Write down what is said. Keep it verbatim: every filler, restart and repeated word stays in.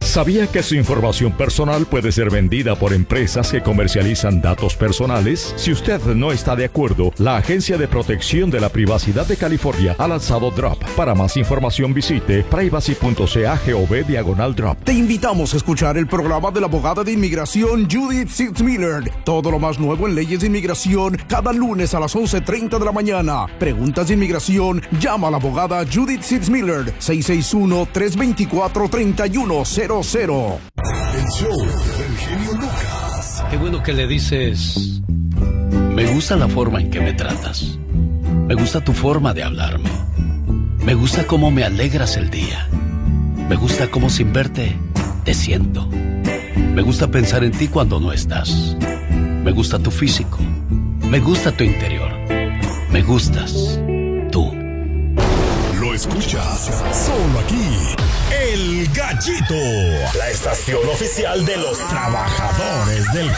¿Sabía que su información personal puede ser vendida por empresas que comercializan datos personales? Si usted no está de acuerdo, la Agencia de Protección de la Privacidad de California ha lanzado Drop. Para más información visite privacy punto gov diagonal drop. Te invitamos a escuchar el programa de la abogada de inmigración Judith Sitzmiller. Todo lo más nuevo en leyes de inmigración cada lunes a las once treinta de la mañana. Preguntas de inmigración, llama a la abogada Judith Sitzmiller seis seis uno, tres dos cuatro, tres uno cero cero. El show del genio Lucas. Qué bueno que le dices: me gusta la forma en que me tratas. Me gusta tu forma de hablarme. Me gusta cómo me alegras el día. Me gusta cómo sin verte te siento. Me gusta pensar en ti cuando no estás. Me gusta tu físico. Me gusta tu interior. Me gustas tú. Lo escuchas solo aquí. El Gallito, la estación oficial de los trabajadores del